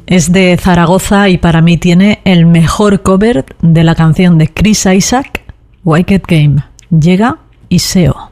Es de Zaragoza y para mí tiene el mejor cover de la canción de Chris Isaak, Wicked Game. Llega Iseo.